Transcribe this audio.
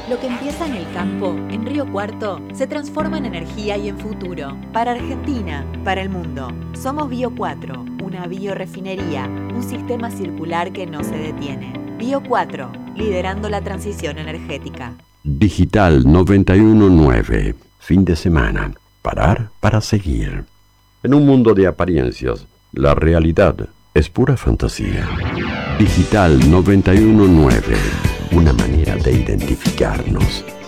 Lo que empieza en el campo, en Río Cuarto, se transforma en energía y en futuro. Para Argentina, para el mundo. Somos Bio 4, una biorefinería, un sistema circular que no se detiene. Bio 4, liderando la transición energética. Digital 919. Fin de semana. Parar para seguir. En un mundo de apariencias, la realidad es pura fantasía. Digital 919. Una manera de identificarnos.